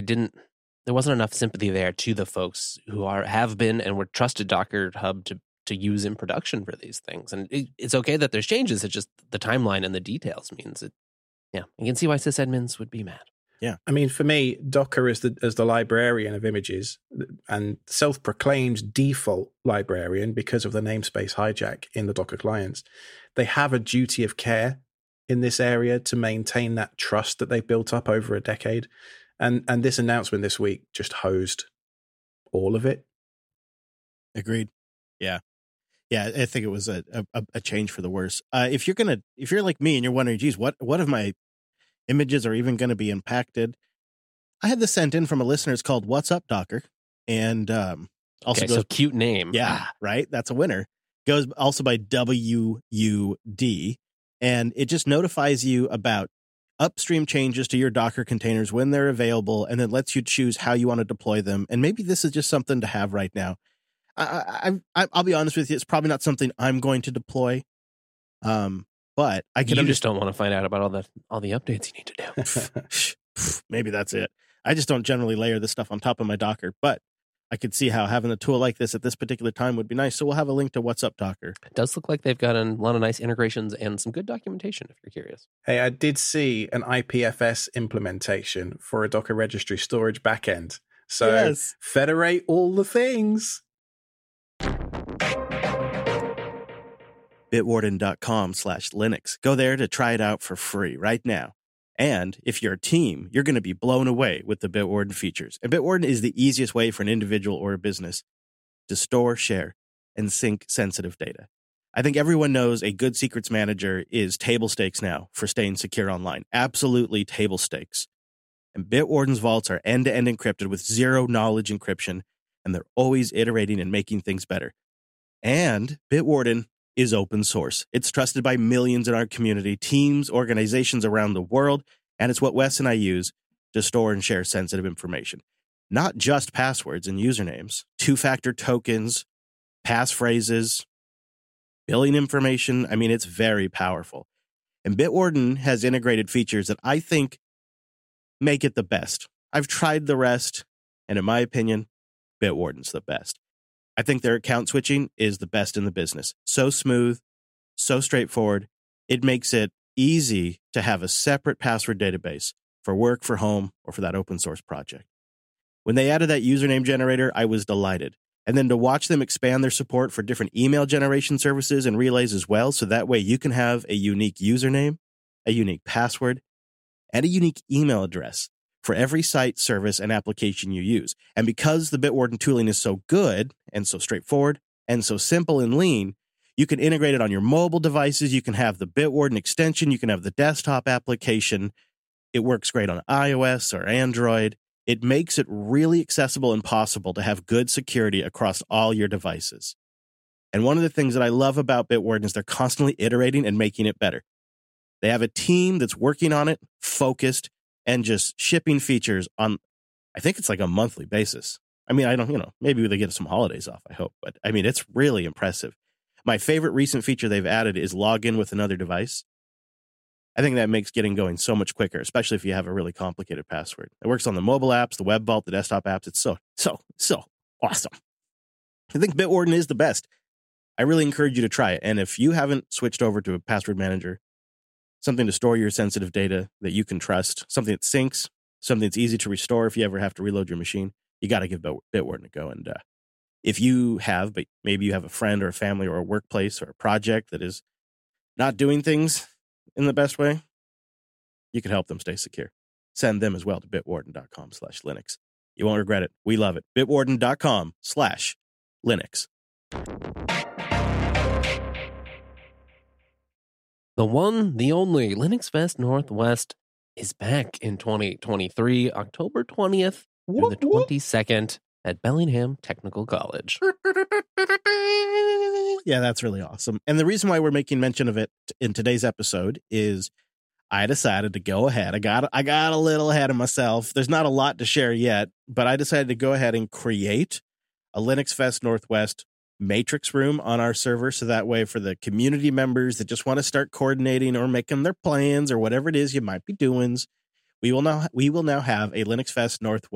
there wasn't enough sympathy there to the folks who have been and were trusted Docker Hub to use in production for these things. And it's okay that there's changes. It's just the timeline and the details means it. Yeah, you can see why sysadmins would be mad. Yeah, I mean, for me, Docker as the librarian of images and self-proclaimed default librarian because of the namespace hijack in the Docker clients, they have a duty of care in this area to maintain that trust that they've built up over a decade. And this announcement this week just hosed all of it. Agreed. Yeah. Yeah, I think it was a change for the worse. If you're like me and you're wondering, geez, what if my images are even going to be impacted? I had this sent in from a listener. It's called What's Up Docker, and also so cute name. Yeah, right. That's a winner. Goes also by WUD, and it just notifies you about upstream changes to your Docker containers when they're available, and then lets you choose how you want to deploy them. And maybe this is just something to have right now. I'll be honest with you, it's probably not something I'm going to deploy. But I can. You just don't want to find out about all the updates you need to do. Maybe that's it. I just don't generally layer this stuff on top of my Docker, but I could see how having a tool like this at this particular time would be nice. So we'll have a link to What's Up Docker. It does look like they've got a lot of nice integrations and some good documentation if you're curious. Hey, I did see an IPFS implementation for a Docker registry storage backend. So yes. Federate all the things. Bitwarden.com/Linux. Go there to try it out for free right now. And if you're a team, you're going to be blown away with the Bitwarden features. And Bitwarden is the easiest way for an individual or a business to store, share, and sync sensitive data. I think everyone knows a good secrets manager is table stakes now for staying secure online. Absolutely table stakes. And Bitwarden's vaults are end-to-end encrypted with zero-knowledge encryption, and they're always iterating and making things better. And Bitwarden is open source. It's trusted by millions in our community, teams, organizations around the world, and it's what Wes and I use to store and share sensitive information. Not just passwords and usernames, two-factor tokens, passphrases, billing information. I mean, it's very powerful. And Bitwarden has integrated features that I think make it the best. I've tried the rest, and in my opinion, Bitwarden's the best. I think their account switching is the best in the business. So smooth, so straightforward. It makes it easy to have a separate password database for work, for home, or for that open source project. When they added that username generator, I was delighted. And then to watch them expand their support for different email generation services and relays as well, so that way you can have a unique username, a unique password, and a unique email address for every site, service, and application you use. And because the Bitwarden tooling is so good and so straightforward and so simple and lean, you can integrate it on your mobile devices. You can have the Bitwarden extension. You can have the desktop application. It works great on iOS or Android. It makes it really accessible and possible to have good security across all your devices. And one of the things that I love about Bitwarden is they're constantly iterating and making it better. They have a team that's working on it, focused, and just shipping features on, I think it's like a monthly basis. I mean, I don't, maybe they get some holidays off, I hope. But I mean, it's really impressive. My favorite recent feature they've added is login with another device. I think that makes getting going so much quicker, especially if you have a really complicated password. It works on the mobile apps, the web vault, the desktop apps. It's so awesome. I think Bitwarden is the best. I really encourage you to try it. And if you haven't switched over to a password manager, something to store your sensitive data that you can trust, something that syncs, something that's easy to restore if you ever have to reload your machine, you got to give Bitwarden a go. And if you have, but maybe you have a friend or a family or a workplace or a project that is not doing things in the best way, you can help them stay secure. Send them as well to bitwarden.com/Linux. You won't regret it. We love it. bitwarden.com/Linux. The one, the only Linux Fest Northwest is back in 2023, October 20th through the 22nd at Bellingham Technical College. Yeah, that's really awesome. And the reason why we're making mention of it in today's episode is I decided to go ahead. I got a little ahead of myself. There's not a lot to share yet, but I decided to go ahead and create a Linux Fest Northwest matrix room on our server, so that way for the community members that just want to start coordinating or making their plans or whatever it is you might be doing, we will now have a Linux Fest Northwest